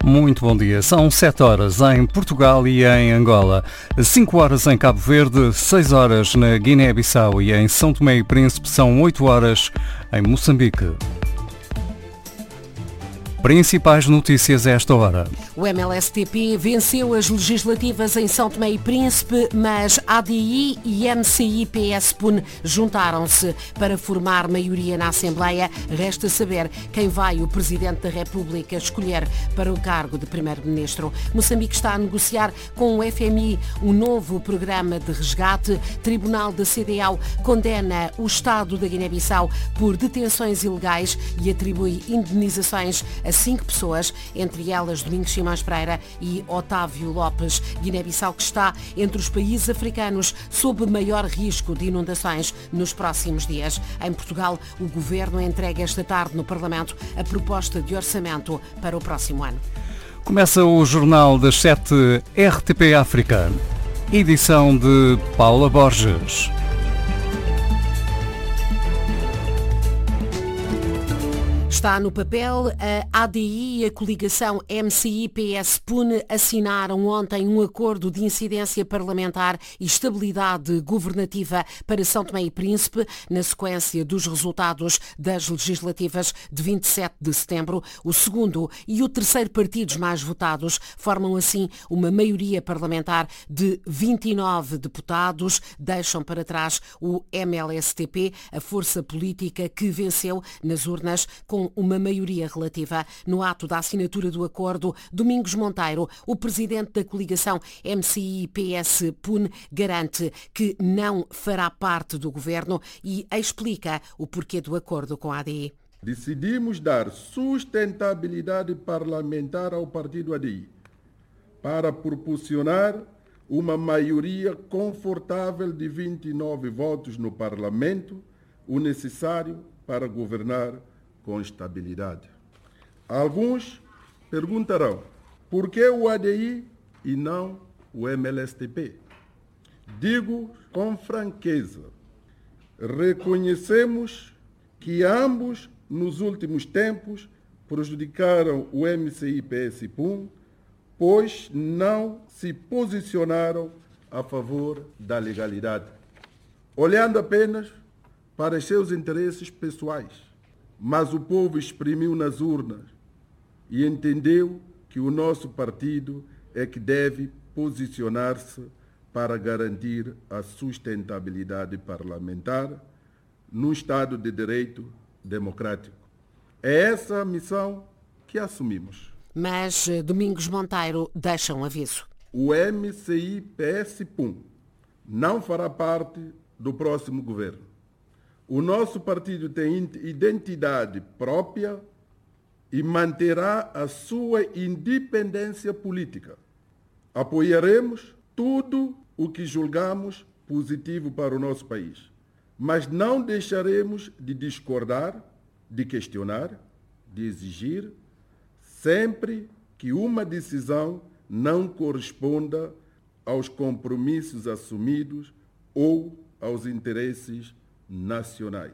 Muito bom dia. São 7 horas em Portugal e em Angola, 5 horas em Cabo Verde, 6 horas na Guiné-Bissau e em São Tomé e Príncipe, são 8 horas em Moçambique. Principais notícias a esta hora. O MLSTP venceu as legislativas em São Tomé e Príncipe, mas ADI e MCI-PS-PUN juntaram-se para formar maioria na Assembleia. Resta saber quem vai o Presidente da República escolher para o cargo de Primeiro-Ministro. Moçambique está a negociar com o FMI um novo programa de resgate. Tribunal da CEDEAO condena o Estado da Guiné-Bissau por detenções ilegais e atribui indenizações a 5 pessoas, entre elas Domingos Simões Pereira e Otávio Lopes. Guiné-Bissau que está entre os países africanos sob maior risco de inundações nos próximos dias. Em Portugal, o Governo entrega esta tarde no Parlamento a proposta de orçamento para o próximo ano. Começa o Jornal das 7 RTP África, edição de Paula Borges. Está no papel. A ADI e a coligação MCI-PS-PUN assinaram ontem um acordo de incidência parlamentar e estabilidade governativa para São Tomé e Príncipe, na sequência dos resultados das legislativas de 27 de setembro. O segundo e o terceiro partidos mais votados formam assim uma maioria parlamentar de 29 deputados. Deixam para trás o MLSTP, a força política que venceu nas urnas com uma maioria relativa. No ato da assinatura do acordo, Domingos Monteiro, o presidente da coligação MCI-PS-PUN, garante que não fará parte do governo e explica o porquê do acordo com a ADI. Decidimos dar sustentabilidade parlamentar ao partido ADI para proporcionar uma maioria confortável de 29 votos no Parlamento, o necessário para governar com estabilidade. Alguns perguntarão por que o ADI e não o MLSTP? Digo com franqueza, reconhecemos que ambos, nos últimos tempos, prejudicaram o MCI-PS-PUN, pois não se posicionaram a favor da legalidade, olhando apenas para os seus interesses pessoais. Mas o povo exprimiu nas urnas e entendeu que o nosso partido é que deve posicionar-se para garantir a sustentabilidade parlamentar num Estado de direito democrático. É essa a missão que assumimos. Mas Domingos Monteiro deixa um aviso. O MCI-PS-PUN não fará parte do próximo governo. O nosso partido tem identidade própria e manterá a sua independência política. Apoiaremos tudo o que julgamos positivo para o nosso país, mas não deixaremos de discordar, de questionar, de exigir, sempre que uma decisão não corresponda aos compromissos assumidos ou aos interesses nacionais.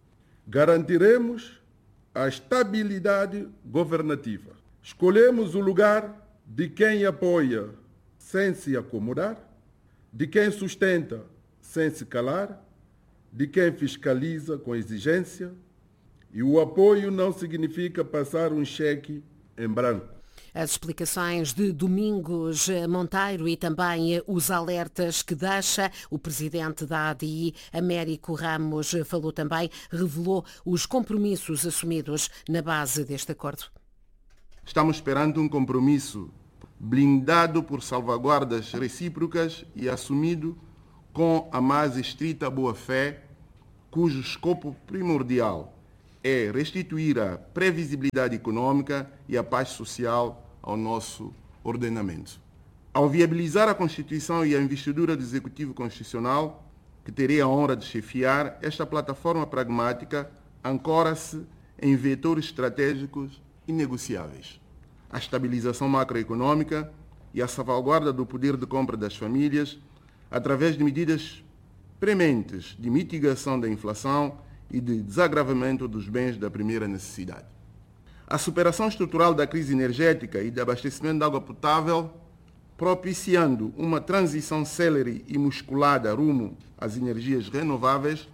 Garantiremos a estabilidade governativa. Escolhemos o lugar de quem apoia sem se acomodar, de quem sustenta sem se calar, de quem fiscaliza com exigência, e o apoio não significa passar um cheque em branco. As explicações de Domingos Monteiro e também os alertas que deixa o presidente da ADI, Américo Ramos, falou também, revelou os compromissos assumidos na base deste acordo. Estamos esperando um compromisso blindado por salvaguardas recíprocas e assumido com a mais estrita boa-fé, cujo escopo primordial é restituir a previsibilidade econômica e a paz social ao nosso ordenamento. Ao viabilizar a Constituição e a investidura do Executivo Constitucional, que terei a honra de chefiar, esta plataforma pragmática ancora-se em vetores estratégicos inegociáveis. A estabilização macroeconômica e a salvaguarda do poder de compra das famílias, através de medidas prementes de mitigação da inflação e de desagravamento dos bens da primeira necessidade. A superação estrutural da crise energética e de abastecimento de água potável, propiciando uma transição célere e musculada rumo às energias renováveis,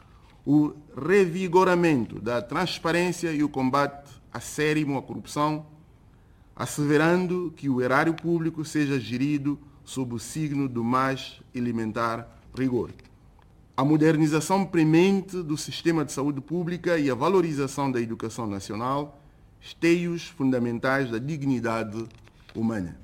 o revigoramento da transparência e o combate acérrimo à corrupção, asseverando que o erário público seja gerido sob o signo do mais elementar rigor. A modernização premente do sistema de saúde pública e a valorização da educação nacional, esteios fundamentais da dignidade humana.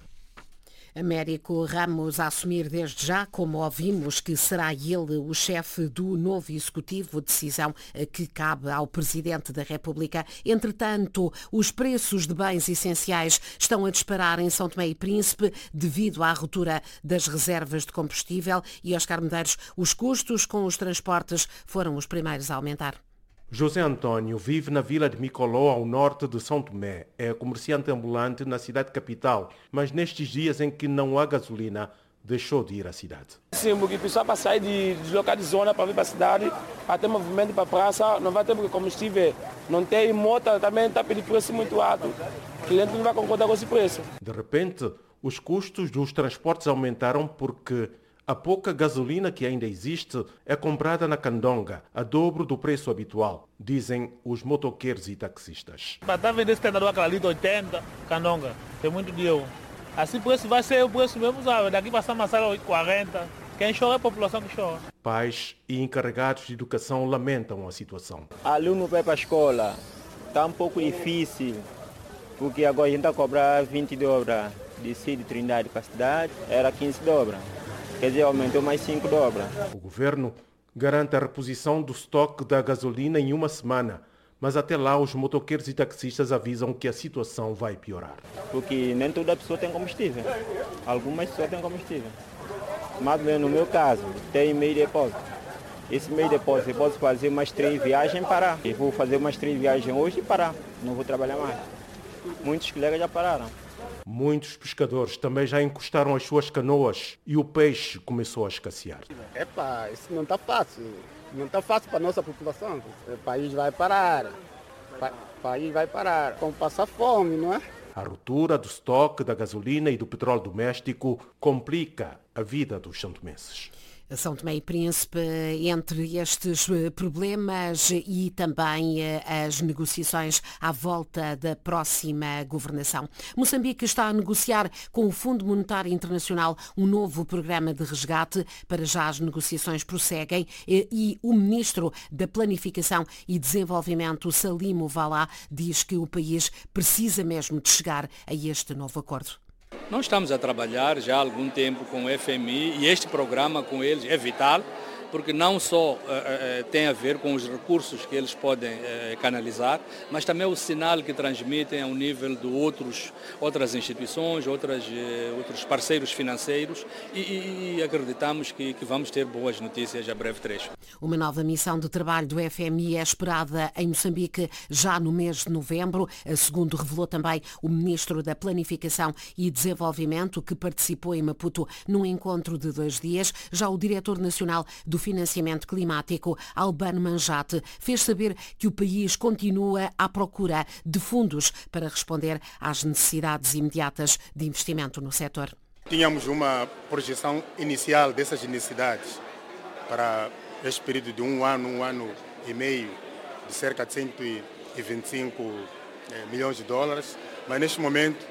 Américo Ramos a assumir desde já, como ouvimos, que será ele o chefe do novo executivo, decisão que cabe ao Presidente da República. Entretanto, os preços de bens essenciais estão a disparar em São Tomé e Príncipe devido à ruptura das reservas de combustível e, Oscar Medeiros, os custos com os transportes foram os primeiros a aumentar. José António vive na vila de Micoló, ao norte de São Tomé. É comerciante ambulante na cidade capital, mas nestes dias em que não há gasolina, deixou de ir à cidade. Sim, porque o pessoal para sair de deslocar de zona para vir para a cidade, para ter movimento para a praça, não vai ter porque combustível não tem, moto também está pedindo preço muito alto. O cliente não vai concordar com esse preço. De repente, os custos dos transportes aumentaram porque a pouca gasolina que ainda existe é comprada na Candonga, a dobro do preço habitual, dizem os motoqueiros e taxistas. Para estar vendendo 70 do aquela ali de 80, Candonga, tem muito dinheiro. Assim o preço vai ser o preço mesmo, sabe? Daqui passar uma sala 8,40. Quem chora é a população que chora. Pais e encarregados de educação lamentam a situação. Aluno vai para a escola, está um pouco difícil, porque agora a gente está a cobrar 20 dobras de Cid Trindade para a cidade, era 15 dobras. Quer dizer, aumentou mais 5 dobras. O governo garante a reposição do estoque da gasolina em uma semana, mas até lá os motoqueiros e taxistas avisam que a situação vai piorar. Porque nem toda pessoa tem combustível. Algumas pessoas têm combustível. Mas no meu caso, tem meio depósito. Esse meio depósito eu posso fazer umas 3 viagens e parar. Eu vou fazer umas 3 viagens hoje e parar. Não vou trabalhar mais. Muitos colegas já pararam. Muitos pescadores também já encostaram as suas canoas e o peixe começou a escassear. Isso não está fácil. Não está fácil para a nossa população. O país vai parar. O país vai parar. Vamos passar fome, não é? A ruptura do estoque da gasolina e do petróleo doméstico complica a vida dos santomenses. São Tomé e Príncipe, entre estes problemas e também as negociações à volta da próxima governação. Moçambique está a negociar com o Fundo Monetário Internacional um novo programa de resgate. Para já as negociações prosseguem e o Ministro da Planificação e Desenvolvimento, Salimo Valá, diz que o país precisa mesmo de chegar a este novo acordo. Nós estamos a trabalhar já há algum tempo com o FMI e este programa com eles é vital, porque não só tem a ver com os recursos que eles podem canalizar, mas também o sinal que transmitem ao nível de outras instituições, outros parceiros financeiros e acreditamos que vamos ter boas notícias a breve trecho. Uma nova missão de trabalho do FMI é esperada em Moçambique já no mês de novembro, segundo revelou também o Ministro da Planificação e Desenvolvimento, que participou em Maputo num encontro de 2 dias. Já o Diretor Nacional do Financiamento Climático, Albano Manjate, fez saber que o país continua à procura de fundos para responder às necessidades imediatas de investimento no setor. Tínhamos uma projeção inicial dessas necessidades para este período de um ano e meio, de cerca de 125 milhões de dólares, mas neste momento,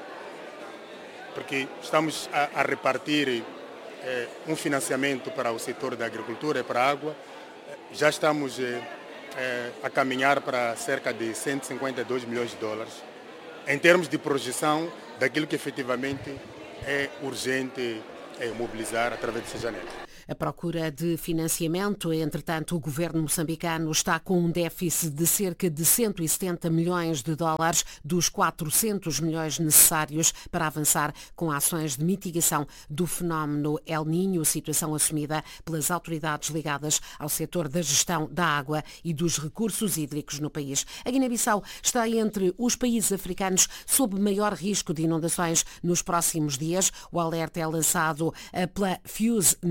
porque estamos a repartir um financiamento para o setor da agricultura e para a água, já estamos a caminhar para cerca de 152 milhões de dólares, em termos de projeção daquilo que efetivamente é urgente mobilizar através dessa janela. A procura de financiamento, entretanto, o governo moçambicano está com um déficit de cerca de 170 milhões de dólares dos 400 milhões necessários para avançar com ações de mitigação do fenómeno El Niño, situação assumida pelas autoridades ligadas ao setor da gestão da água e dos recursos hídricos no país. A Guiné-Bissau está entre os países africanos sob maior risco de inundações nos próximos dias. O alerta é lançado pela FuseNet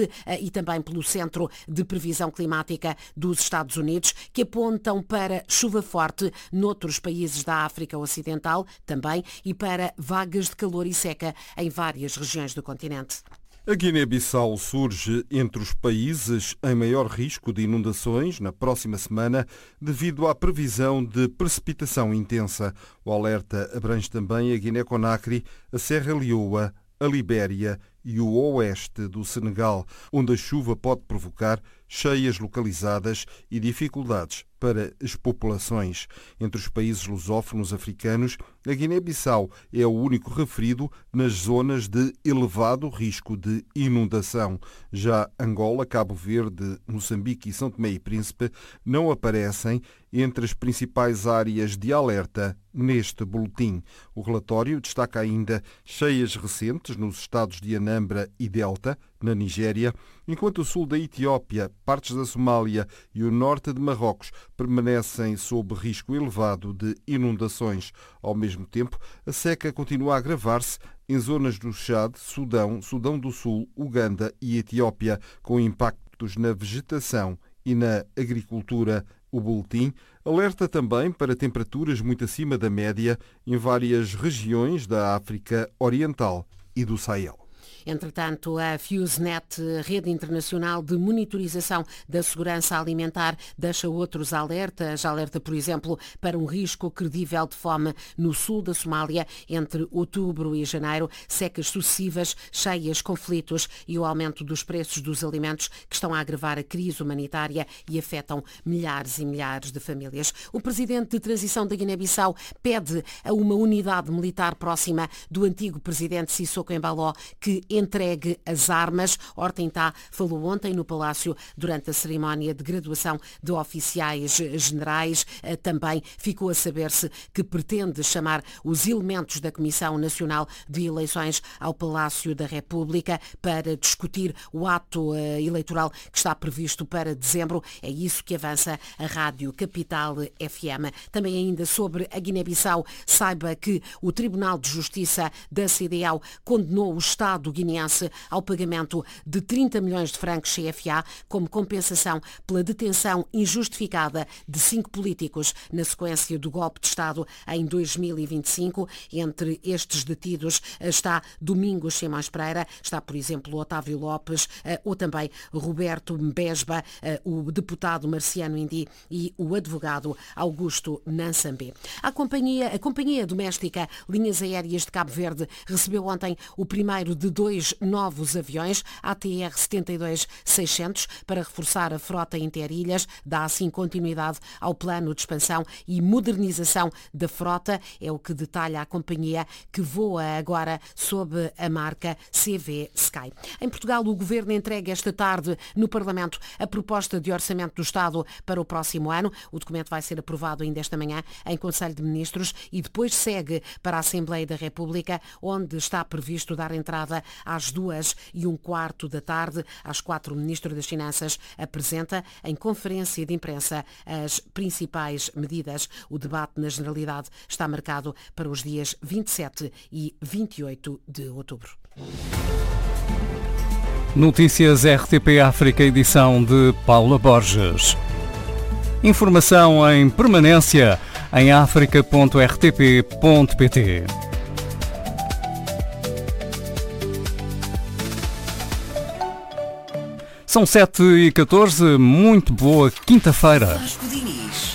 INMET e também pelo Centro de Previsão Climática dos Estados Unidos, que apontam para chuva forte noutros países da África Ocidental também e para vagas de calor e seca em várias regiões do continente. A Guiné-Bissau surge entre os países em maior risco de inundações na próxima semana devido à previsão de precipitação intensa. O alerta abrange também a Guiné-Conakry, a Serra Leoa, a Libéria e o oeste do Senegal, onde a chuva pode provocar cheias localizadas e dificuldades para as populações. Entre os países lusófonos africanos, a Guiné-Bissau é o único referido nas zonas de elevado risco de inundação. Já Angola, Cabo Verde, Moçambique e São Tomé e Príncipe não aparecem entre as principais áreas de alerta neste boletim. O relatório destaca ainda cheias recentes nos estados de Anambra e Delta, na Nigéria, enquanto o sul da Etiópia, partes da Somália e o norte de Marrocos permanecem sob risco elevado de inundações. Ao mesmo tempo, a seca continua a agravar-se em zonas do Chad, Sudão, Sudão do Sul, Uganda e Etiópia, com impactos na vegetação e na agricultura. O boletim alerta também para temperaturas muito acima da média em várias regiões da África Oriental e do Sahel. Entretanto, a FuseNet, Rede Internacional de Monitorização da Segurança Alimentar, deixa outros alertas. Alerta, por exemplo, para um risco credível de fome no sul da Somália entre outubro e janeiro, secas sucessivas, cheias, conflitos e o aumento dos preços dos alimentos que estão a agravar a crise humanitária e afetam milhares e milhares de famílias. O presidente de transição da Guiné-Bissau pede a uma unidade militar próxima do antigo presidente Sissoko Embaló que entregue as armas. Hortentá falou ontem no Palácio durante a cerimónia de graduação de oficiais generais. Também ficou a saber-se que pretende chamar os elementos da Comissão Nacional de Eleições ao Palácio da República para discutir o ato eleitoral que está previsto para dezembro. É isso que avança a Rádio Capital FM. Também ainda sobre a Guiné-Bissau, saiba que o Tribunal de Justiça da CEDEAO condenou o Estado guineense ao pagamento de 30 milhões de francos CFA como compensação pela detenção injustificada de 5 políticos na sequência do golpe de Estado em 2025. Entre estes detidos está Domingos Simões Pereira, está, por exemplo, Otávio Lopes ou também Roberto Mbesba, o deputado Marciano Indi e o advogado Augusto Nansambé. A Companhia Doméstica Linhas Aéreas de Cabo Verde recebeu ontem o primeiro de 2 novos aviões ATR 72-600 para reforçar a frota interilhas, dá assim continuidade ao plano de expansão e modernização da frota, é o que detalha a companhia que voa agora sob a marca CV Sky. Em Portugal, o Governo entrega esta tarde no Parlamento a proposta de orçamento do Estado para o próximo ano. O documento vai ser aprovado ainda esta manhã em Conselho de Ministros e depois segue para a Assembleia da República, onde está previsto dar entrada às 14h15 da tarde. Às 4h, o Ministro das Finanças apresenta em conferência de imprensa as principais medidas. O debate na Generalidade está marcado para os dias 27 e 28 de outubro. Notícias RTP África, edição de Paula Borges. Informação em permanência em africa.rtp.pt. São 7h14, muito boa quinta-feira.